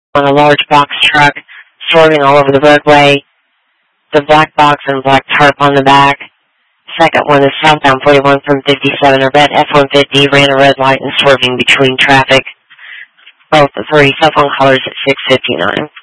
on a large box truck, swerving all over the roadway. The black box and black tarp on the back. Second one is southbound 41 from 57. A red F-150 ran a red light and swerving between traffic. Both the three cell phone callers at 6:59.